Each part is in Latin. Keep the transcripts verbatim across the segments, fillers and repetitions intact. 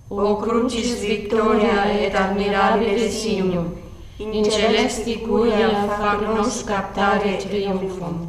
O crucis victoria et admirabile signum, in celesti curia fac nos captare triumphum.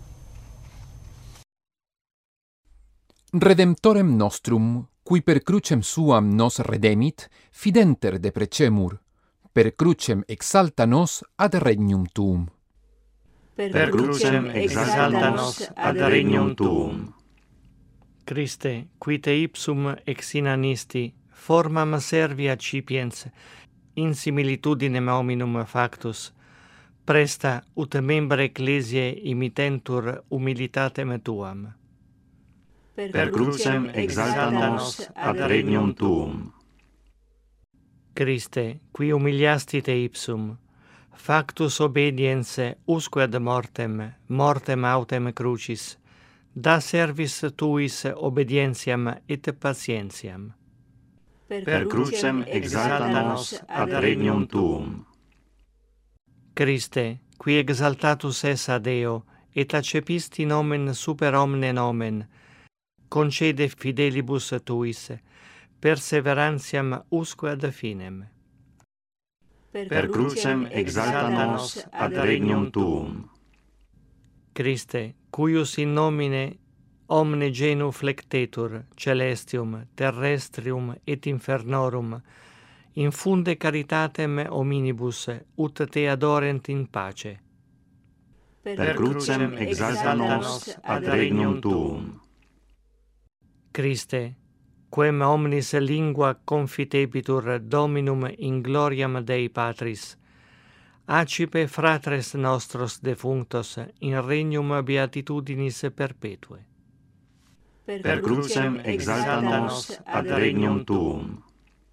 Redemptorem nostrum, qui per crucem suam nos redemit, fidenter deprecemur, per crucem exalta nos ad regnum tuum. Per crucem exalta nos ad regnum tuum. Christe, qui te ipsum ex inanisti, formam servia cipiens, in similitudinem hominum factus, presta ut membra ecclesiae imitentur humilitatem tuam. Per crucem exalta nos ad regnum tuum. Christe, qui humiliasti te ipsum, factus obedience usque ad mortem, mortem autem crucis, da servis tuis obedientiam et patientiam. Per crucem exalta nos ad regnum tuum. Christe, qui exaltatus es a Deo, et accepisti nomen super omne nomen, concede fidelibus tuis, perseverantiam usque ad finem. Per crucem exalta nos ad regnum tuum. Christe, cuius in nomine omne genu flectetur, celestium, terrestrium et infernorum, infunde caritatem hominibus, ut te adorent in pace. Per crucem exalta nos ad regnum tuum. Christe, quem omnis lingua confitebitur Dominum in gloriam Dei Patris, accipe fratres nostros defunctos in regnum beatitudinis perpetue. Per crucem exalta nos ad regnum tuum.